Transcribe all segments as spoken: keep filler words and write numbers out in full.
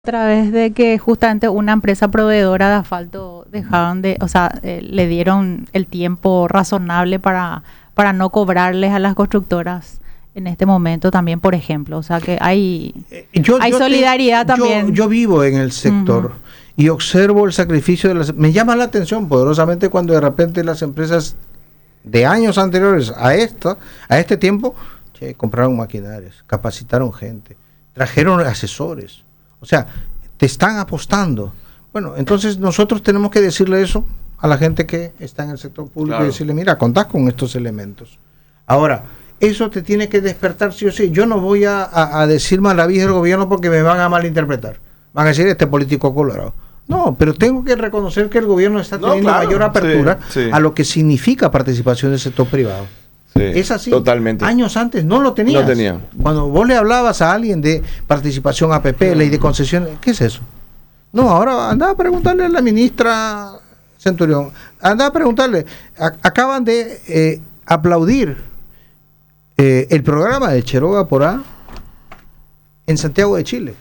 través de que justamente una empresa proveedora de asfalto dejaron de, o sea, eh, le dieron el tiempo razonable para, para no cobrarles a las constructoras en este momento también, por ejemplo. O sea que hay, eh, yo, hay yo solidaridad te, también. Yo, yo vivo en el sector uh-huh. y observo el sacrificio de las... Me llama la atención poderosamente cuando de repente las empresas de años anteriores a esta, a este tiempo, che, compraron maquinarias, capacitaron gente, trajeron asesores. O sea, te están apostando. Bueno, entonces nosotros tenemos que decirle eso a la gente que está en el sector público, claro. Y decirle, mira, contás con estos elementos. Ahora, eso te tiene que despertar sí o sí. Yo no voy a, a, a decir maravillas del gobierno porque me van a malinterpretar. Van a decir, este político colorado. No, pero tengo que reconocer que el gobierno está teniendo no, claro, mayor apertura sí, sí. a lo que significa participación del sector privado. Sí, es así. Totalmente. Años antes no lo tenías. No tenía. Cuando vos le hablabas a alguien de participación A P P, ley de concesiones, ¿qué es eso? No, ahora anda a preguntarle a la ministra Centurión, anda a preguntarle, a, acaban de eh, aplaudir eh, el programa de Cheroga Porá en Santiago de Chile.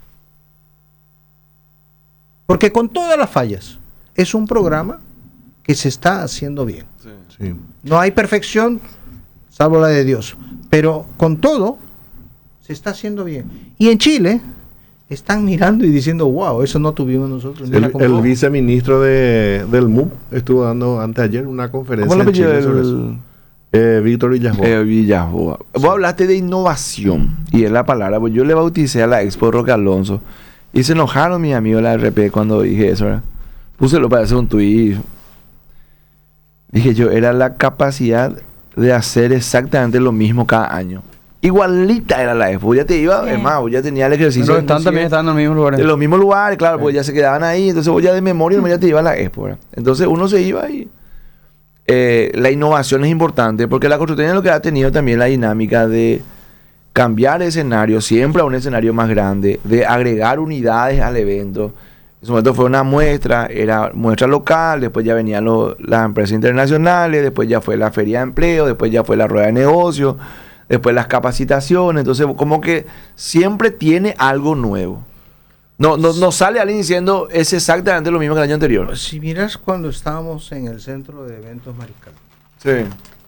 Porque con todas las fallas, es un programa que se está haciendo bien. Sí, sí. No hay perfección, salvo la de Dios. Pero con todo, se está haciendo bien. Y en Chile, están mirando y diciendo, wow, eso no tuvimos nosotros. El, el viceministro de, del M U P estuvo dando anteayer una conferencia en Chile el, sobre eso. Eh, Víctor Villasboa. Eh, Villasboa. Sí. Vos hablaste de innovación, y es la palabra, pues yo le bauticé a la Expo Roque Alonso, y se enojaron mis amigos de la R P cuando dije eso, ¿verdad? Púselo para hacer un tuit. Dije yo, era la capacidad de hacer exactamente lo mismo cada año. Igualita era la Expo. Ya te iba, sí. Es más, ya tenía el ejercicio. Pero están también están en los mismos lugares. En los mismos lugares, claro, sí. Pues ya se quedaban ahí. Entonces vos ya de memoria, ya te iba a la Expo, ¿verdad? Entonces uno se iba y... Eh, la innovación es importante porque la construcción es lo que ha tenido también la dinámica de cambiar escenario, siempre a un escenario más grande, de agregar unidades al evento. En su momento fue una muestra, era muestra local, después ya venían lo, las empresas internacionales, después ya fue la feria de empleo, después ya fue la rueda de negocio, después las capacitaciones. Entonces, como que siempre tiene algo nuevo. No, no, no sale alguien diciendo es exactamente lo mismo que el año anterior. Si miras cuando estábamos en el centro de eventos Mariscal. Sí.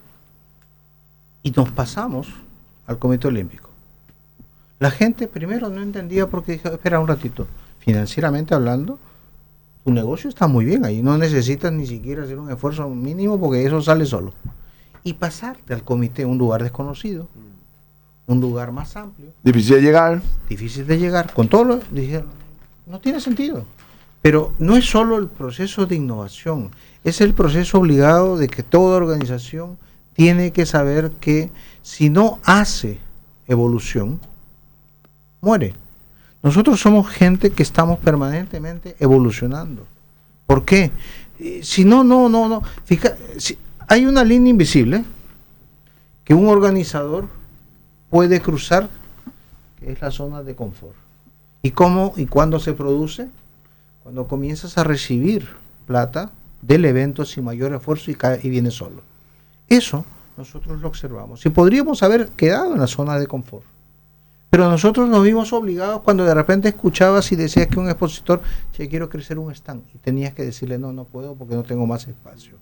Y nos pasamos al Comité Olímpico. La gente primero no entendía porque dijo, espera un ratito. Financieramente hablando, tu negocio está muy bien ahí, no necesitas ni siquiera hacer un esfuerzo mínimo porque eso sale solo. Y pasarte al comité, un lugar desconocido, un lugar más amplio. Difícil de llegar. Difícil de llegar. Con todo lo dijeron, no tiene sentido. Pero no es solo el proceso de innovación, es el proceso obligado de que toda organización tiene que saber que si no hace evolución, muere. Nosotros somos gente que estamos permanentemente evolucionando. ¿Por qué? Si no, no, no, no. Fija, si hay una línea invisible que un organizador puede cruzar, que es la zona de confort. ¿Y cómo y cuándo se produce? Cuando comienzas a recibir plata del evento sin mayor esfuerzo y, cae, y viene solo. Eso nosotros lo observamos. Y podríamos haber quedado en la zona de confort. Pero nosotros nos vimos obligados cuando de repente escuchabas y decías que un expositor, che, quiero crecer un stand, y tenías que decirle, no, no puedo porque no tengo más espacio.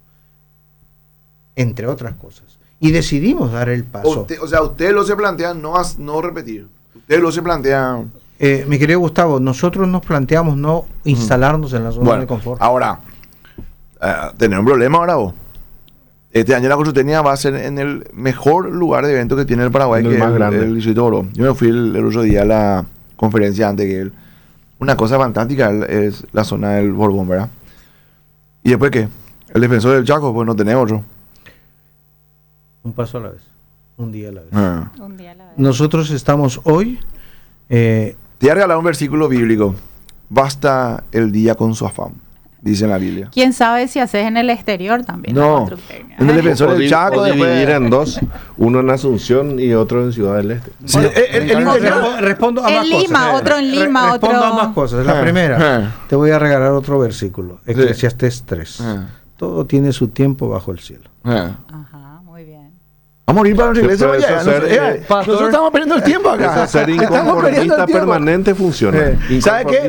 Entre otras cosas. Y decidimos dar el paso. Usted, o sea, ustedes lo se plantean no, no repetir. Ustedes lo se plantean... Eh, mi querido Gustavo, nosotros nos planteamos no instalarnos mm. en la zona bueno, de confort. Ahora, uh, tener un problema ahora vos. Este año la Constructenía va a ser en el mejor lugar de evento que tiene el Paraguay, el que más es grande. El, el Distrito Oro. Yo me fui el, el otro día a la conferencia antes que él. Una cosa fantástica es la zona del Borbón, ¿verdad? ¿Y después qué? El defensor del Chaco, pues no tenemos otro. Un paso a la vez, un día a la vez. Ah. Un día a la vez. Nosotros estamos hoy... Eh, Te voy a regalar un versículo bíblico. Basta el día con su afán, dice en la Biblia. ¿Quién sabe si haces en el exterior también? No, en el defensor del Chaco. O dividir en dos, uno en Asunción y otro en Ciudad del Este. Sí, bueno, el, el, el respondo, respondo ambas en Lima, cosas. otro en Lima, Re, otro... Respondo ambas cosas. La ah, primera, ah. te voy a regalar otro versículo. Eclesiastés tres. Ah. Todo tiene su tiempo bajo el cielo. Ah. Ajá, muy bien. a morir para nuestra iglesia. Pero eso Oye, ser, nosotros, eh, eh, nosotros estamos perdiendo el tiempo acá. Eso ser Estamos perdiendo el inconformista tiempo. permanente funciona. Eh, ¿sabe qué?